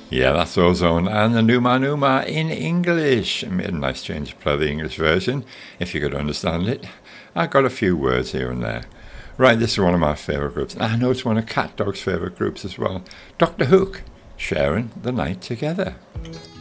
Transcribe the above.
Yeah, that's Ozone and the Numa Numa in English. I made a nice change to play the English version, if you could understand it. I got a few words here and there. Right, this is one of my favourite groups. I know it's one of Cat Dog's favourite groups as well. Dr. Hook, sharing the night together.